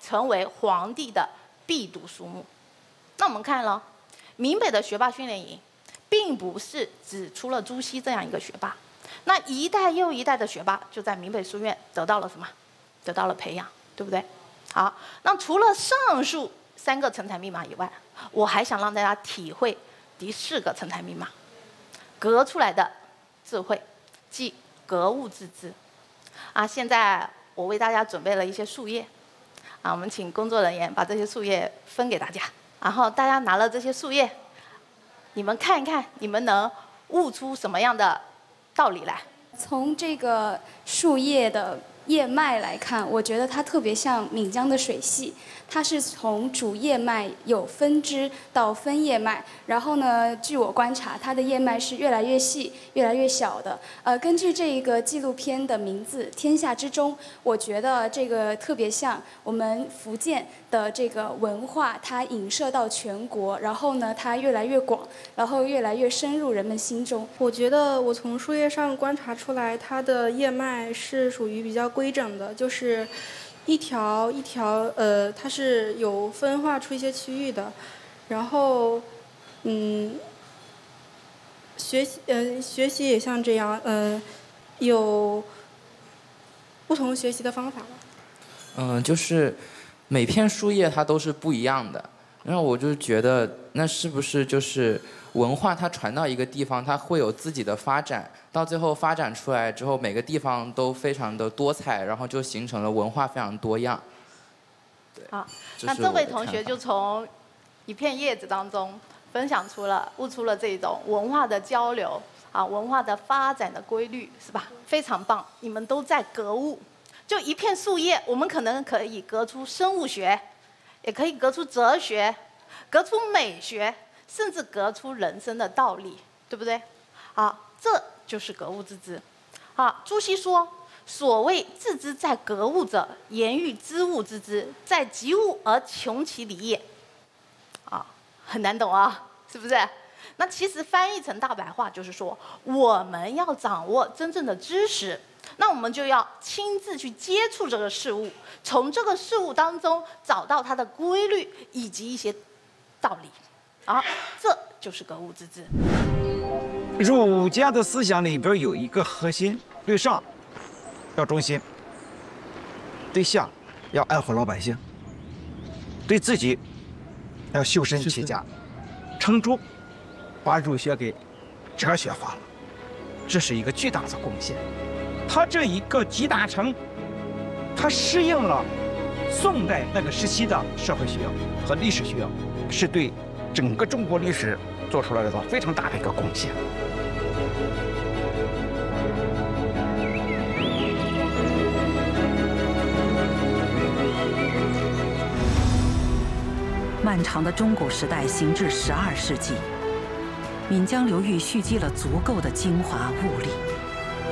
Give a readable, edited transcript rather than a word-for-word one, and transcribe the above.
成为皇帝的必读书目。那我们看了，闽北的学霸训练营，并不是只出了朱熹这样一个学霸，那一代又一代的学霸就在闽北书院得到了什么？得到了培养，对不对？好，那除了上述3个成才密码以外，我还想让大家体会第4个成才密码，格出来的智慧，即格物致知。现在我为大家准备了一些树叶，我们请工作人员把这些树叶分给大家，然后大家拿了这些树叶，你们看一看，你们能悟出什么样的道理来？ 从这个树叶的叶脉来看，我觉得它特别像岷江的水系，它是从主叶脉有分支到分叶脉，然后呢，据我观察，它的叶脉是越来越细、越来越小的。根据这一个纪录片的名字《天下之中》，我觉得这个特别像我们福建的这个文化，它影射到全国，然后呢，它越来越广，然后越来越深入人们心中。 我觉得我从树叶上观察出来，它的叶脉是属于比较规整的，就是一条一条，它是有分化出一些区域的。然后，学习也像这样，有不同学习的方法吧。 就是每片树叶它都是不一样的，然后我就觉得那是不是就是文化它传到一个地方，它会有自己的发展，到最后发展出来之后，每个地方都非常的多彩，然后就形成了文化非常多样。对。 好，那这位同学就从一片叶子当中悟出了这种文化的交流文化的发展的规律，是吧？非常棒，你们都在格物。就一片树叶，我们可能可以格出生物学，也可以格出哲学，格出美学，甚至格出人生的道理，对不对？好，这就是格物致知。朱熹说：“所谓致知在格物者，言欲知物之知，在及物而穷其理也。”很难懂是不是？那其实翻译成大白话就是说，我们要掌握真正的知识，那我们就要亲自去接触这个事物，从这个事物当中找到它的规律以及一些道理。这就是格物致知。 儒家的思想里边有一个核心，对上要忠心，对下要爱护老百姓，对自己要修身齐家。程朱把儒学给哲学化了，这是一个巨大的贡献。他这一个集大成，他适应了宋代那个时期的社会需要和历史需要，是对整个中国历史做出来了非常大的一个贡献。 漫长的中古时代行至12世纪，岷江流域蓄积了足够的精华物力。